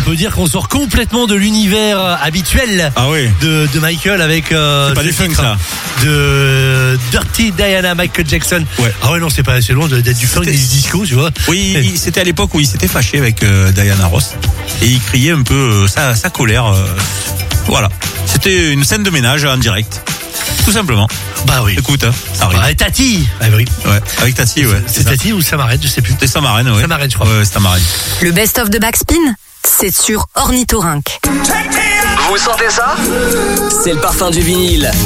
peut dire qu'on sort complètement de l'univers habituel de Michael avec c'est pas des funk ça. De Dirty Diana, Michael Jackson. Ouais. Ah ouais non, c'est loin d'être du funk, du disco, tu vois. Oui, c'était à l'époque où il s'était fâché avec Diana Ross et il criait un peu sa colère. Voilà. C'était une scène de ménage en direct. Tout simplement. Bah oui. Écoute, ça arrive. Avec Tati. Ah oui. Ouais, avec Tati, ouais. C'est Tati ou Samarène, je sais plus. C'était Samarène, ouais. Samarène, je crois. Ouais, Samarène. Le best-of de Backspin, c'est sur Ornithorynque. Vous sentez ça? C'est le parfum du vinyle.